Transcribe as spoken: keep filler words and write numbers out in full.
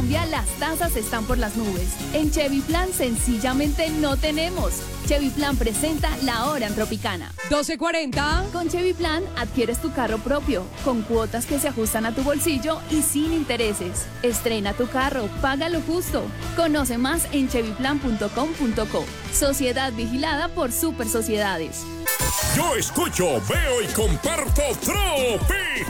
Colombia las tasas están por las nubes. En Chevy Plan sencillamente no tenemos. Chevy Plan presenta La Hora en Tropicana. doce cuarenta. Con Chevy Plan adquieres tu carro propio, con cuotas que se ajustan a tu bolsillo y sin intereses. Estrena tu carro, paga lo justo. Conoce más en chevy plan punto com punto co. Sociedad vigilada por Super Sociedades. Yo escucho, veo y comparto Tropi.